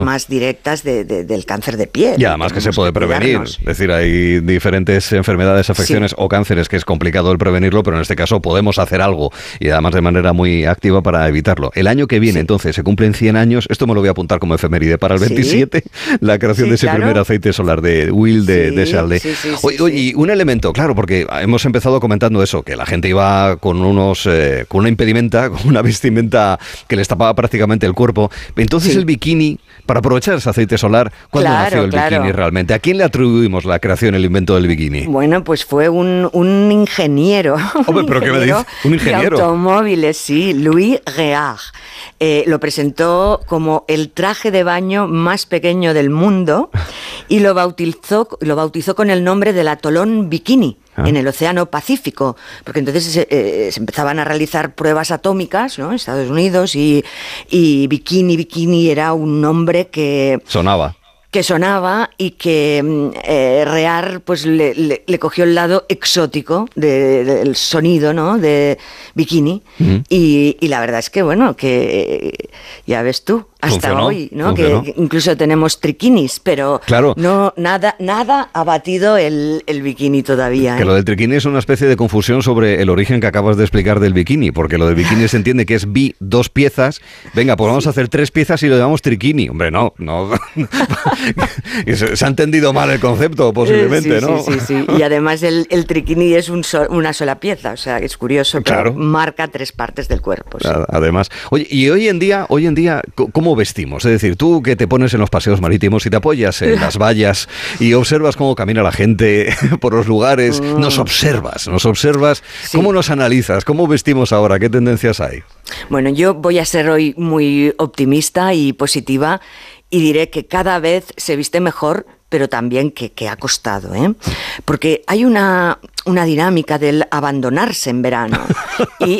más directas del cáncer de piel. Y además que se puede prevenir. Es decir, hay diferentes enfermedades, afecciones o cánceres que es complicado el prevenirlo, pero en este caso podemos hacer algo y además de manera muy activa para evitarlo. El año que viene, entonces, se cumplen 100 años. Esto me lo voy a apuntar como efeméride para el 27, la creación de ese primer aceite solar de Will de Chaldet. Oye, y un elemento, claro, porque hemos empezado comentando eso, que la gente iba con con una impedimenta, con una vestimenta que les tapaba prácticamente el cuerpo. Entonces el bikini, para aprovechar ese aceite solar, ¿cuándo nació el bikini realmente? ¿A quién le atribuimos la creación, el invento del bikini? Bueno, pues fue un ingeniero. Hombre, ¿pero qué me dices? ¿Un ingeniero? De automóviles, sí, Louis Réard. Lo presentó como el traje de baño más pequeño del mundo y lo bautizó con el nombre del atolón Bikini. En el Océano Pacífico, porque entonces se empezaban a realizar pruebas atómicas, ¿no?, en Estados Unidos, y Bikini era un nombre que sonaba y que Réard pues le cogió el lado exótico del sonido, ¿no?, de Bikini. Y la verdad es que, bueno, que ya ves tú, hasta hoy, ¿no?, que incluso tenemos triquinis, pero nada ha batido el bikini todavía. Que lo del triquini es una especie de confusión sobre el origen que acabas de explicar del bikini, porque lo del bikini se entiende que es dos piezas. Venga, pues vamos a hacer 3 piezas y lo llamamos triquini. Hombre, no. Se ha entendido mal el concepto, posiblemente, ¿no? Sí. Y además el triquini es una sola pieza, o sea, es curioso, pero marca 3 partes del cuerpo. Sí. Además. Oye, y hoy en día, ¿cómo vestimos? Es decir, tú que te pones en los paseos marítimos y te apoyas en las vallas y observas cómo camina la gente por los lugares, nos observas. ¿Cómo nos analizas? ¿Cómo vestimos ahora? ¿Qué tendencias hay? Bueno, yo voy a ser hoy muy optimista y positiva y diré que cada vez se viste mejor, pero también que ha costado, ¿eh? Porque hay una dinámica del abandonarse en verano. Y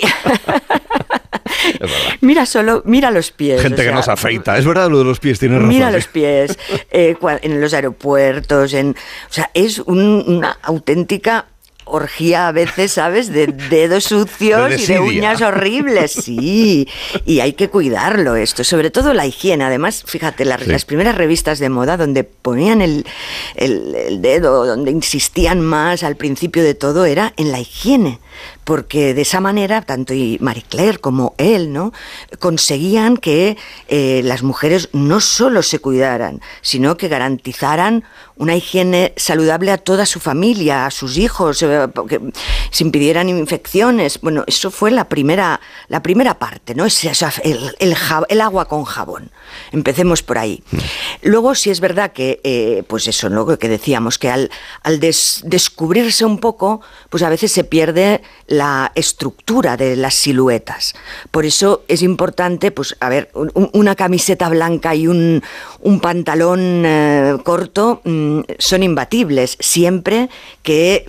mira los pies. Gente que no se afeita. Es verdad lo de los pies, tienes razón. Mira los pies, en los aeropuertos, es una auténtica orgía a veces, ¿sabes?, de dedos sucios y de uñas horribles, sí, y hay que cuidarlo esto, sobre todo la higiene. Además, fíjate, las primeras revistas de moda donde ponían el dedo, donde insistían más al principio de todo, era en la higiene, porque de esa manera, tanto Marie Claire como él, ¿no?, conseguían que las mujeres no solo se cuidaran, sino que garantizaran una higiene saludable a toda su familia, a sus hijos, que se impidieran infecciones. Bueno, eso fue la primera parte, ¿no? El agua con jabón. Empecemos por ahí. Luego, sí es verdad que, pues eso, ¿no?, que decíamos, que al descubrirse un poco, pues a veces se pierde la estructura de las siluetas. Por eso es importante, pues, a ver, una camiseta blanca y un pantalón corto son imbatibles, siempre que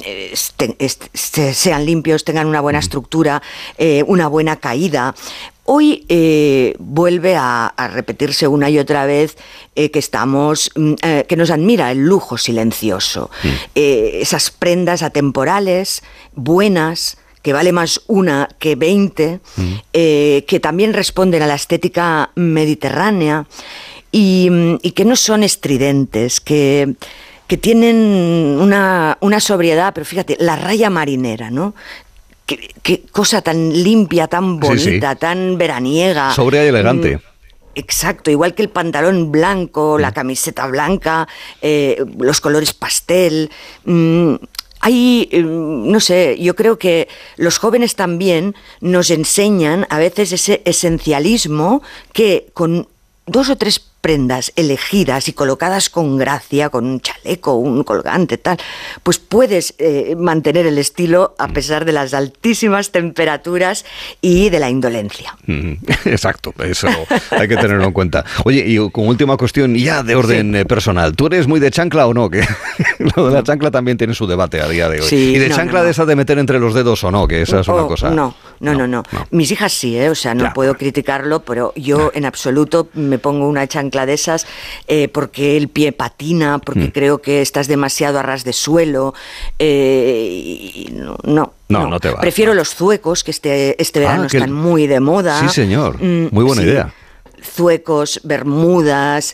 sean limpios, tengan una buena estructura, una buena caída. Hoy vuelve a repetirse una y otra vez que nos admira el lujo silencioso. Esas prendas atemporales, buenas, que vale más una que 20, que también responden a la estética mediterránea y que no son estridentes, que tienen una sobriedad, pero fíjate, la raya marinera, ¿no? Qué cosa tan limpia, tan bonita, tan veraniega. Sobria y elegante. Exacto, igual que el pantalón blanco, la camiseta blanca, los colores pastel. Hay, no sé, yo creo que los jóvenes también nos enseñan a veces ese esencialismo que con 2 o 3 prendas elegidas y colocadas con gracia, con un chaleco, un colgante, tal, pues puedes mantener el estilo a pesar de las altísimas temperaturas y de la indolencia. Exacto, eso hay que tenerlo en cuenta. Oye, y como última cuestión, ya de orden personal, ¿tú eres muy de chancla o no? Que lo de la chancla también tiene su debate a día de hoy. Sí, y de chancla de esa de meter entre los dedos o no, que esa es una cosa... No. Mis hijas sí, o sea, no puedo criticarlo, pero yo en absoluto me pongo una chancla de esas porque el pie patina, porque creo que estás demasiado a ras de suelo, y no te va. Prefiero los zuecos, que este verano están muy de moda. Sí, señor, muy buena idea. zuecos, bermudas,